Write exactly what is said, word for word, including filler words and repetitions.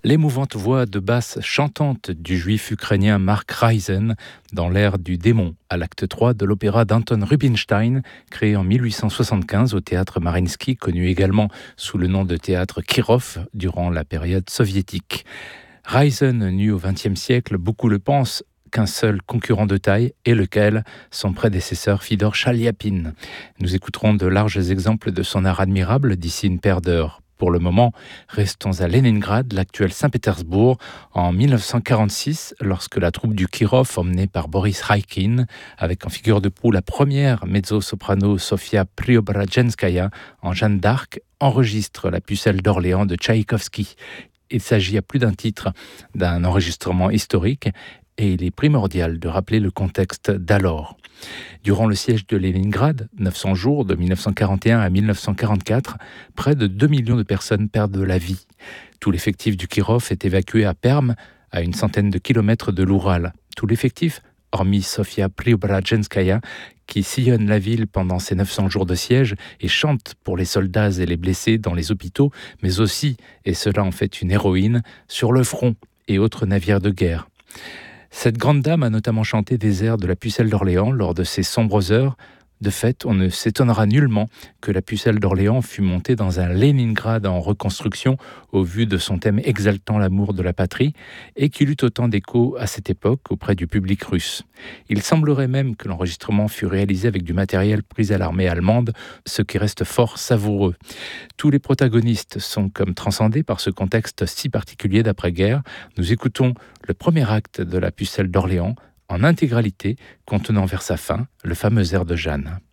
L'émouvante voix de basse chantante du juif ukrainien Mark Reisen dans l'air du démon à l'acte trois de l'opéra d'Anton Rubinstein, créé en mille huit cent soixante-quinze au théâtre Mariinsky, connu également sous le nom de théâtre Kirov durant la période soviétique. Reisen, né au vingtième siècle, beaucoup le pensent, qu'un seul concurrent de taille, et lequel, son prédécesseur Fidor Chaliapin. Nous écouterons de larges exemples de son art admirable d'ici une paire d'heures. Pour le moment, restons à Leningrad, l'actuel Saint-Pétersbourg, en mille neuf cent quarante-six, lorsque la troupe du Kirov, emmenée par Boris Raïkine, avec en figure de proue la première mezzo-soprano Sofia Preobrajenskaya en Jeanne d'Arc, enregistre La Pucelle d'Orléans de Tchaïkovski. Il s'agit à plus d'un titre d'un enregistrement historique et il est primordial de rappeler le contexte d'alors. Durant le siège de Leningrad, neuf cents jours de mille neuf cent quarante et un à mille neuf cent quarante-quatre, près de deux millions de personnes perdent la vie. Tout l'effectif du Kirov est évacué à Perm, à une centaine de kilomètres de l'Oural. Tout l'effectif, hormis Sofia Preobrajenskaya, qui sillonne la ville pendant ces neuf cents jours de siège et chante pour les soldats et les blessés dans les hôpitaux, mais aussi, et cela en fait une héroïne, sur le front et autres navires de guerre. Cette grande dame a notamment chanté des airs de La Pucelle d'Orléans lors de ces sombres heures. De fait, on ne s'étonnera nullement que La Pucelle d'Orléans fût montée dans un Leningrad en reconstruction au vu de son thème exaltant l'amour de la patrie et qu'il eut autant d'écho à cette époque auprès du public russe. Il semblerait même que l'enregistrement fut réalisé avec du matériel pris à l'armée allemande, ce qui reste fort savoureux. Tous les protagonistes sont comme transcendés par ce contexte si particulier d'après-guerre. Nous écoutons le premier acte de La Pucelle d'Orléans en intégralité, contenant vers sa fin le fameux air de Jeanne.